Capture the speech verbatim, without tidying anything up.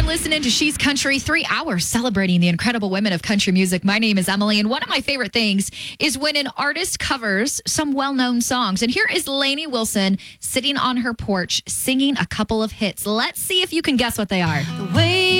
listening to She's Country, three hours celebrating the incredible women of country music. My name is Emily, and one of my favorite things is when an artist covers some well-known songs. And here is Lainey Wilson sitting on her porch singing a couple of hits. Let's see if you can guess what they are. The way